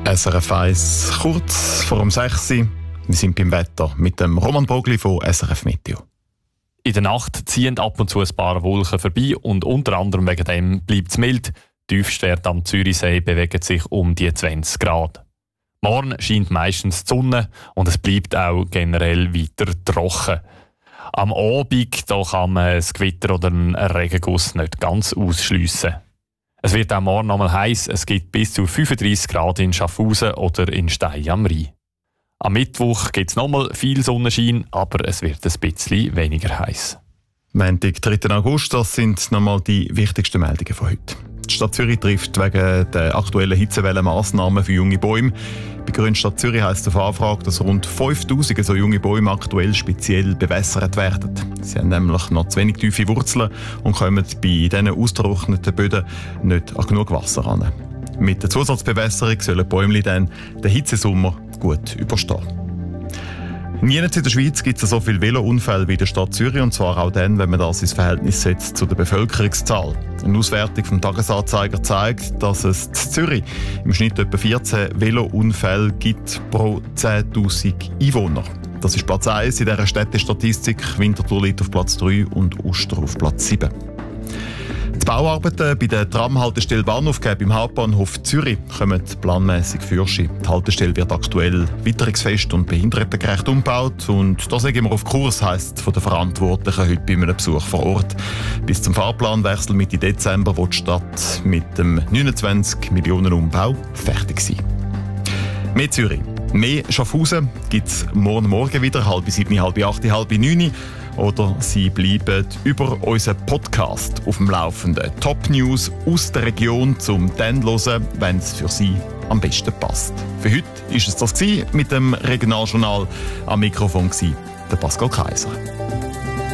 SRF 1, kurz vor um 6 Uhr. Wir sind beim Wetter mit dem Roman Bogli von SRF Meteo. In der Nacht ziehen ab und zu ein paar Wolken vorbei und unter anderem wegen dem bleibt es mild. Die Tiefstwerte am Zürichsee bewegen sich um die 20 Grad. Morgen scheint meistens die Sonne und es bleibt auch generell weiter trocken. Am Abend da kann man ein Gewitter oder einen Regenguss nicht ganz ausschliessen. Es wird auch morgen einmal heiß. Es gibt bis zu 35 Grad in Schaffhausen oder in Stein am Rhein. Am Mittwoch gibt es nochmal viel Sonnenschein, aber es wird ein bisschen weniger heiß. Montag, 3. August, das sind nochmal die wichtigsten Meldungen von heute. Die Stadt Zürich trifft wegen der aktuellen Hitzewelle Massnahmen für junge Bäume. Bei Grünstadt Zürich heisst es auf Anfrage, dass rund 5000 so junge Bäume aktuell speziell bewässert werden. Sie haben nämlich noch zu wenig tiefe Wurzeln und kommen bei diesen ausgetrockneten Böden nicht an genug Wasser ran. Mit der Zusatzbewässerung sollen die Bäume dann den Hitzesommer gut überstehen. Nirgends in der Schweiz gibt es so viele Velounfälle wie in der Stadt Zürich, und zwar auch dann, wenn man das ins Verhältnis setzt zu der Bevölkerungszahl. Eine Auswertung vom Tagesanzeiger zeigt, dass es in Zürich im Schnitt etwa 14 Velounfälle gibt pro 10'000 Einwohner. Das ist Platz 1 in dieser Städtestatistik. Winterthur liegt auf Platz 3 und Uster auf Platz 7. Die Bauarbeiten bei der Tramhaltestelle Bahnhofgeb im Hauptbahnhof Zürich kommen planmäßig fürschen. Die Haltestelle wird aktuell witterungsfest und behindertengerecht umgebaut, und da sind wir auf Kurs, heisst von den Verantwortlichen heute bei einem Besuch vor Ort. Bis zum Fahrplanwechsel Mitte Dezember wird die Stadt mit dem 29 Millionen Umbau fertig sein. Mehr Zürich, mehr Schaffhausen gibt es morgen wieder, 6:30, 7:30, 8:30, 8:30, 9:00. Oder Sie bleiben über unseren Podcast auf dem Laufenden. Top-News aus der Region zum dann hören, wenn es für Sie am besten passt. Für heute war es das mit dem Regionaljournal. Am Mikrofon war der Pascal Kaiser.